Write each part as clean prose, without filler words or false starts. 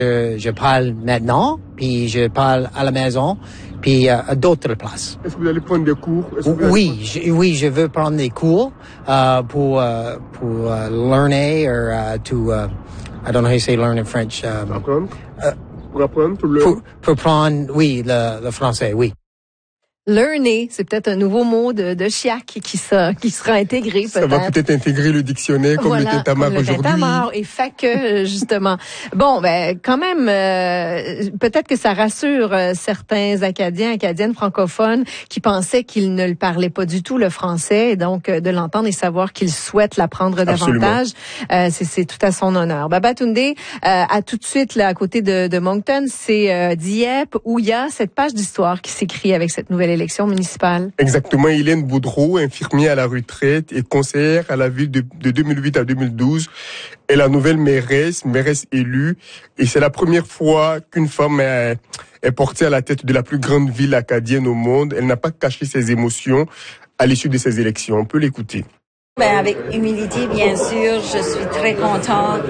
Je parle maintenant, puis je parle à la maison, puis à d'autres places. Est-ce que vous allez prendre des cours? Oui, je veux prendre des cours pour learner or to I don't know how you say learn in French. Apprendre? Pour apprendre, pour prendre, oui, le français, oui. Learner, c'est peut-être un nouveau mot de Chiac qui sera intégré peut-être. Ça va peut-être intégrer le dictionnaire comme le tintamarre aujourd'hui. Le tintamarre et fait que justement. Bon, ben quand même, peut-être que ça rassure certains Acadiennes francophones qui pensaient qu'ils ne le parlaient pas du tout le français, et donc de l'entendre et savoir qu'ils souhaitent l'apprendre davantage, c'est tout à son honneur. Babatunde, à tout de suite là à côté de Moncton, c'est Dieppe où il y a cette page d'histoire qui s'écrit avec cette nouvelle élection municipale. Exactement. Hélène Boudreau, infirmière à la retraite et conseillère à la ville de 2008 à 2012, est la nouvelle mairesse élue. Et c'est la première fois qu'une femme est portée à la tête de la plus grande ville acadienne au monde. Elle n'a pas caché ses émotions à l'issue de ces élections. On peut l'écouter. Ben, avec humilité, bien sûr, je suis très contente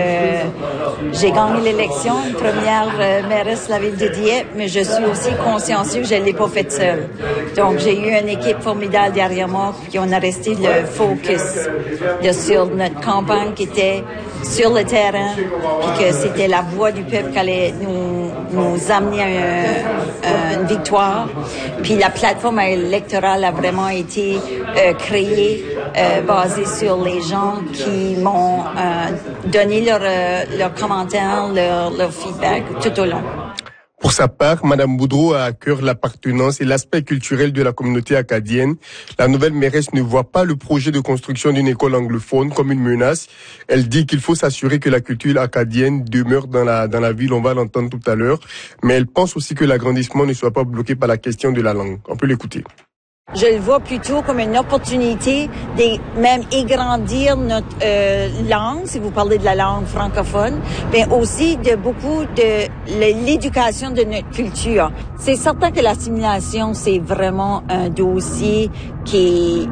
que j'ai gagné l'élection, une première mairesse de la ville de Dieppe, mais je suis aussi consciencieux que je ne l'ai pas faite seule. Donc, j'ai eu une équipe formidable derrière moi, puis on a resté le focus sur notre campagne qui était sur le terrain, puis que c'était la voix du peuple qui allait nous amener à une victoire. Puis la plateforme électorale a vraiment été créée basée sur les gens qui m'ont donné leurs commentaires, leur feedback tout au long. Pour sa part, Madame Boudreau a à cœur l'appartenance et l'aspect culturel de la communauté acadienne. La nouvelle mairesse ne voit pas le projet de construction d'une école anglophone comme une menace. Elle dit qu'il faut s'assurer que la culture acadienne demeure dans la ville. On va l'entendre tout à l'heure. Mais elle pense aussi que l'agrandissement ne soit pas bloqué par la question de la langue. On peut l'écouter. Je le vois plutôt comme une opportunité de même agrandir notre langue, si vous parlez de la langue francophone, mais aussi de beaucoup de l'éducation de notre culture. C'est certain que l'assimilation, c'est vraiment un dossier qui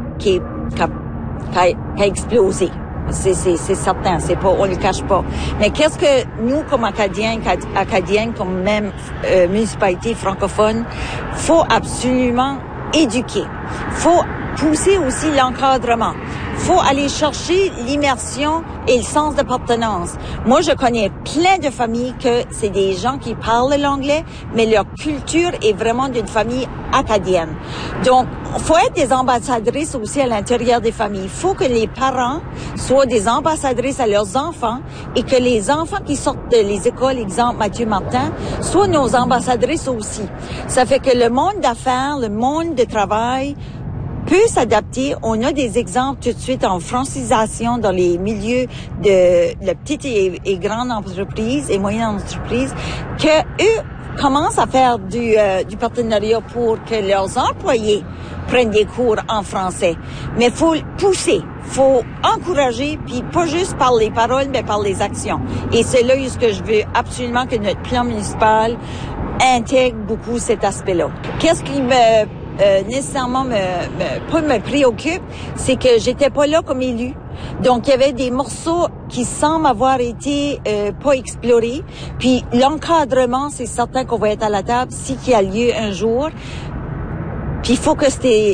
a explosé. C'est certain, on le cache pas. Mais qu'est-ce que nous, comme Acadiennes, comme même municipalité francophone, faut absolument éduquer. Faut pousser aussi l'encadrement. Faut aller chercher l'immersion et le sens d'appartenance. Moi, je connais plein de familles que c'est des gens qui parlent l'anglais, mais leur culture est vraiment d'une famille acadienne. Donc, faut être des ambassadrices aussi à l'intérieur des familles. Faut que les parents soient des ambassadrices à leurs enfants et que les enfants qui sortent des écoles, exemple Mathieu Martin, soient nos ambassadrices aussi. Ça fait que le monde d'affaires, le monde de travail peut s'adapter. On a des exemples tout de suite en francisation dans les milieux de la petite et grande entreprise et moyenne entreprise que eux commencent à faire du partenariat pour que leurs employés prennent des cours en français. Mais faut pousser, faut encourager, puis pas juste par les paroles, mais par les actions. Et c'est là ce que je veux absolument que notre plan municipal intègre beaucoup cet aspect-là. Qu'est-ce qui nécessairement me préoccupe, c'est que j'étais pas là comme élu. Donc, il y avait des morceaux qui semblent avoir été pas explorés. Puis, l'encadrement, c'est certain qu'on va être à la table si qu'il y a lieu un jour. Puis, il faut que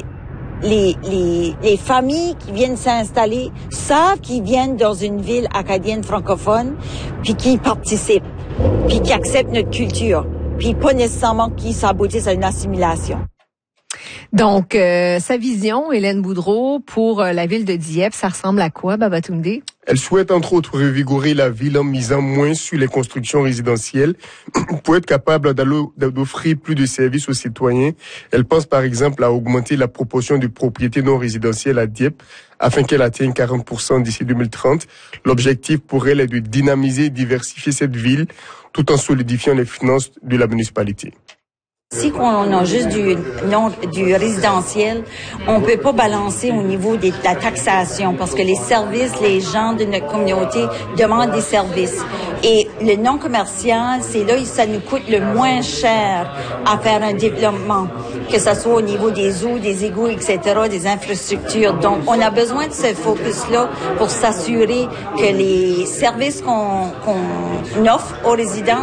les familles qui viennent s'installer savent qu'ils viennent dans une ville acadienne francophone, puis qu'ils participent, puis qu'ils acceptent notre culture, puis pas nécessairement qu'ils s'aboutissent à une assimilation. Donc, sa vision, Hélène Boudreau, pour la ville de Dieppe, ça ressemble à quoi, Babatunde? Elle souhaite entre autres revigorer la ville en misant moins sur les constructions résidentielles pour être capable d'offrir plus de services aux citoyens. Elle pense par exemple à augmenter la proportion de propriétés non résidentielles à Dieppe afin qu'elle atteigne 40% d'ici 2030. L'objectif pour elle est de dynamiser et diversifier cette ville tout en solidifiant les finances de la municipalité. Si on a juste du résidentiel, on peut pas balancer au niveau de la taxation parce que les services, les gens de notre communauté demandent des services. Et le non commercial, c'est là où ça nous coûte le moins cher à faire un développement, que ça soit au niveau des eaux, des égouts, etc., des infrastructures. Donc, on a besoin de ce focus-là pour s'assurer que les services qu'on offre aux résidents